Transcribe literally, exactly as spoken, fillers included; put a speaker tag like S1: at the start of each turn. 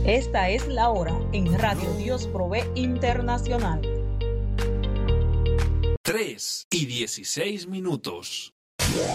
S1: Esta es la hora en Radio Dios Provee Internacional.
S2: tres y dieciséis minutos.